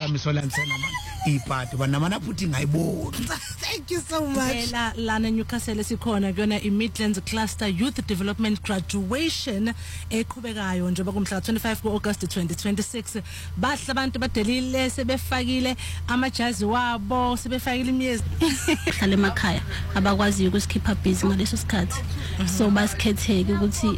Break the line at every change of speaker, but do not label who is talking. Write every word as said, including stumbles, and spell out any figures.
idakamizwa lansena manje ipati banamana futhi ngayibona. Thank you so much.
La lana Newcastle sikhona kuyona iMidlands Cluster Youth Development Graduation eqhubekayo njengoba kumhla twenty-five kuAugust twenty twenty-six. Bahla abantu badelile sebefakile amajazi wabo sebefakile imiyezi
hlala emakhaya abakwazi ukusikhipha busy ngaleso sikhathi so basikhetheke ukuthi